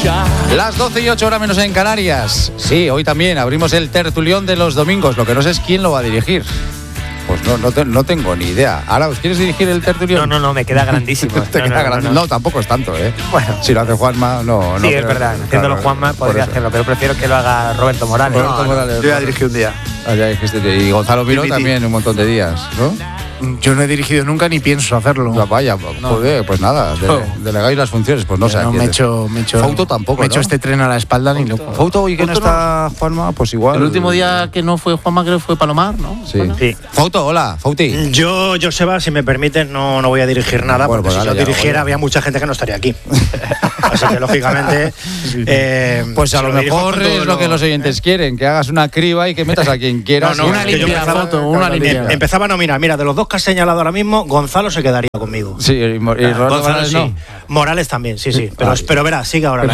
Las 12:08 horas menos en Canarias. Sí, hoy también abrimos el tertulión de los domingos. Lo que no sé es quién lo va a dirigir. Pues no tengo ni idea. Ahora, ¿os quieres dirigir el tertulión? No, me queda grandísimo. No, tampoco es tanto, ¿eh? Bueno. Si lo hace Juanma, no. Sí, es verdad. Haciéndolo Juanma podría hacerlo, pero prefiero que lo haga Roberto Morales. Yo ya dirigí un día. Y Gonzalo Miró también un montón de días, ¿no? Yo no he dirigido nunca ni pienso hacerlo. Vaya, joder, pues nada, delegáis las funciones, pues no sé. No, me he hecho Fouto tampoco, me he hecho este tren a la espalda ni loco. Fouto, y que no está Juanma, pues igual. El último día que no fue Juanma, creo que fue Palomar, ¿no? Sí. Fouto, hola, Fouti. Yo, Joseba, si me permites, no voy a dirigir nada, porque si yo dirigiera había mucha gente que no estaría aquí. Así que, lógicamente... pues a lo mejor es lo que los oyentes quieren, que hagas una criba y que metas a quien quieras. Una línea. Empezaba a nominar. Mira, de los dos que has señalado ahora mismo, Gonzalo se quedaría conmigo. Sí, y Roberto Morales sí. no. Morales también, sí. Pero verás, sigue ahora.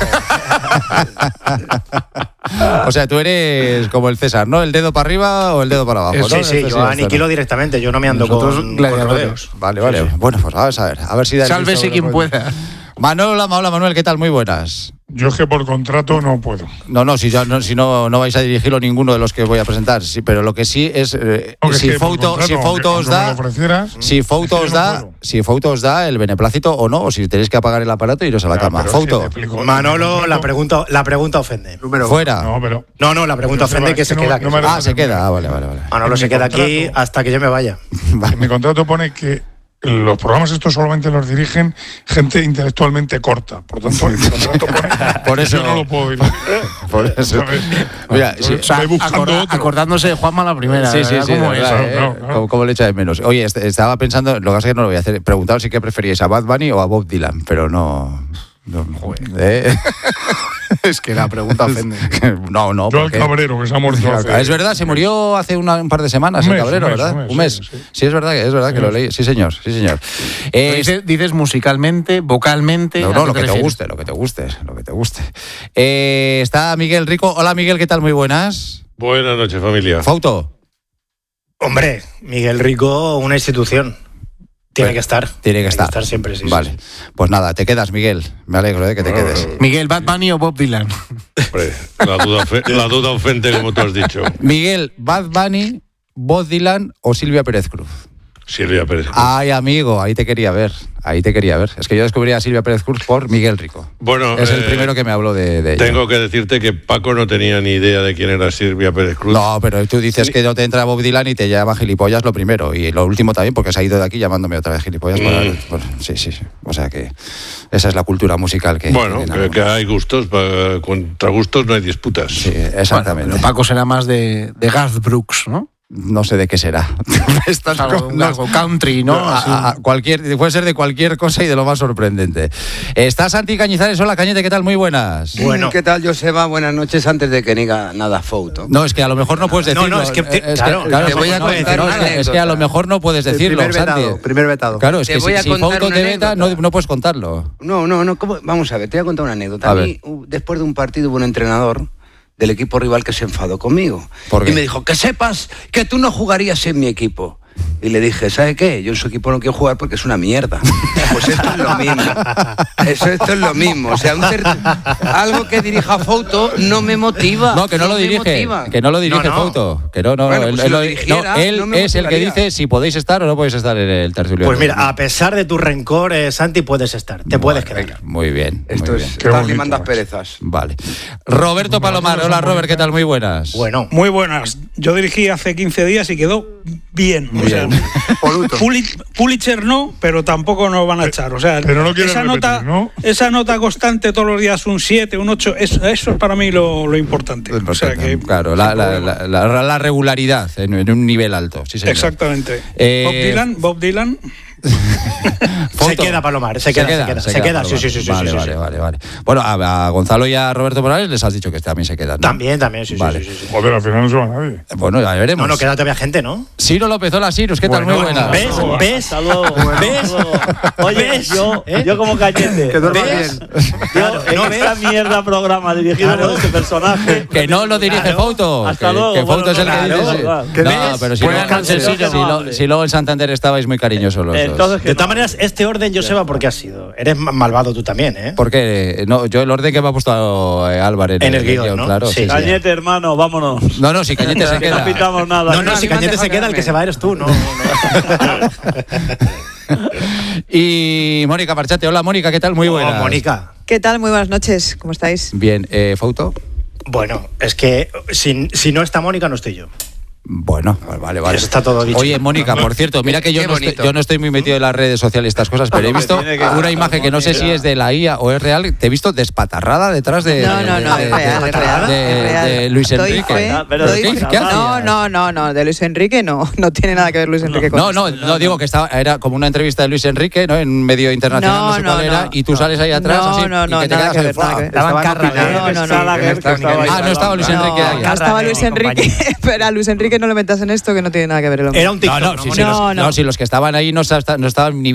O sea, tú eres como el César, ¿no? El dedo para arriba o el dedo para abajo, ¿no? Sí, yo aniquilo directamente, yo no me ando con rodeos. Vale. Sí. Bueno, pues a ver si da. Sálvese quien pueda. Hola Manuel, ¿qué tal? Muy buenas. Yo es que por contrato no puedo. Si no vais a dirigirlo ninguno de los que voy a presentar. Sí, pero lo que sí es si Fouto os da el beneplácito o no, o si tenéis que apagar el aparato y iros a la cama. Fouto. Manolo, la pregunta ofende. Fuera. No, la pregunta ofende y que se queda aquí. Se queda. Vale. Manolo se queda aquí hasta que yo me vaya. En mi contrato pone que los programas estos solamente los dirigen gente intelectualmente corta. Por tanto, el contrato por eso yo no lo puedo dirigir. Por eso. Mira, acordándose de Juanma la primera. Sí. ¿Cómo ¿Cómo le echa de menos? Oye, estaba pensando, lo que pasa es que no lo voy a hacer. Preguntaros si que preferíais a Bad Bunny o a Bob Dylan, pero no. Es que la pregunta ofende. No. Yo al Cabrero, que se ha muerto Es verdad, se murió hace un par de semanas el Cabrero, ¿verdad? Un mes. Sí, es verdad que lo leí. Sí, señor. Dices musicalmente, vocalmente. No, lo que te guste. Está Miguel Rico. Hola, Miguel, ¿qué tal? Muy buenas. Buenas noches, familia. Fouto. Hombre, Miguel Rico, una institución. Tiene que estar siempre, sí. Vale. Pues nada, te quedas, Miguel. Me alegro de que te quedes. Miguel, ¿Bad Bunny o Bob Dylan? Hombre, la duda ofende, como tú has dicho. Miguel, ¿Bad Bunny, Bob Dylan o Silvia Pérez Cruz? Silvia Pérez Cruz. Ay, amigo, ahí te quería ver. Es que yo descubrí a Silvia Pérez Cruz por Miguel Rico. Bueno, es el primero que me habló de ella. Tengo que decirte que Paco no tenía ni idea de quién era Silvia Pérez Cruz. No, pero tú dices que no te entra Bob Dylan y te llama gilipollas lo primero. Y lo último también, porque se ha ido de aquí llamándome otra vez gilipollas. Sí. O sea que esa es la cultura musical que... Bueno, que hay gustos, contra gustos no hay disputas. Sí, exactamente. Bueno, Paco será más de Garth Brooks, ¿no? No sé de qué será. Algo country, ¿no? Puede ser de cualquier cosa y de lo más sorprendente. Está Santi Cañizares. Hola, Cañete, ¿qué tal? Muy buenas. Bueno, ¿qué tal, Joseba? Buenas noches. Antes de que diga nada, Fouto. No, es que a lo mejor no puedes decirlo. No, es que te voy a contar es que a lo mejor no puedes decirlo, Primer vetado. Claro, es que si Fouto te veta, no puedes contarlo. No. Vamos a ver, te voy a contar una anécdota. A mí, después de un partido, hubo un entrenador del equipo rival que se enfadó conmigo. ¿Por qué? Y me dijo, que sepas que tú no jugarías en mi equipo. Y le dije, ¿sabe qué? Yo en su equipo no quiero jugar porque es una mierda. Pues esto es lo mismo. Esto es lo mismo. O sea, algo que dirija Fouto no me motiva. No, que no lo dirige. Que no lo dirige Fouto. Que no. Bueno, él es el que dice si podéis estar o no podéis estar en el tertulión. Pues mira, a pesar de tu rencor, Santi, puedes estar. Te puedes quedar. Muy bien. Estás limando asperezas. Vale. Roberto Palomar. Hola, Robert, ¿qué tal? Muy buenas. Bueno. Muy buenas. Yo dirigí hace 15 días y quedó bien. O sea, Pulitzer no, pero tampoco nos van a echar. O sea, esa nota constante todos los días, un 7, un 8, eso es para mí lo importante. O sea que, claro, la regularidad en un nivel alto. Sí, señor. Exactamente. Bob Dylan. Se queda Palomar, se queda. Sí. Vale. Bueno, a Gonzalo y a Roberto Morales les has dicho que también se quedan, ¿no? También, sí. Joder, al final no se va nadie. Bueno, ya veremos. No, queda todavía gente, ¿no? Ciro López, hola Ciro, ¿qué tal? Muy buena. ¿Ves? Oye, yo como Cañete. Que duerma bien. En esta mierda programa dirigido por este personaje. Que no lo dirige Fouto. Hasta luego. Que Fouto es el que dice. No, pero si luego en Santander estabais muy cariñosos los dos. Entonces, de todas maneras, este orden, Joseba, ¿por qué has sido? Eres malvado tú también, ¿eh? Porque no, yo el orden que me ha puesto Álvaro en el guión, ¿no? Claro. Sí. Cañete, hermano, vámonos. No, si Cañete se queda. No pitamos nada. No, si Cañete se queda, el que se va eres tú, ¿no? Y Mónica Marchate. Hola, Mónica, ¿qué tal? Muy buenas. Mónica. ¿Qué tal? Muy buenas noches. ¿Cómo estáis? Bien. ¿Fauto? Bueno, es que si no está Mónica, no estoy yo. Bueno, vale. Eso está todo dicho. Oye, Mónica, por cierto, mira que yo no estoy muy metido en las redes sociales y estas cosas, pero he visto una imagen que no sé si es de la IA o es real. Te he visto despatarrada detrás de Luis Enrique. No, de Luis Enrique no tiene nada que ver Luis Enrique con No, digo que era como una entrevista de Luis Enrique, ¿no? En un medio internacional, no sé cuál era, y tú sales ahí atrás así y que te quedas ahí. No estaba Luis Enrique ahí. No estaba Luis Enrique, pero a Luis Enrique no le metas en esto que no tiene nada que ver el hombre. Era un TikTok. Si los que estaban ahí no estaban ni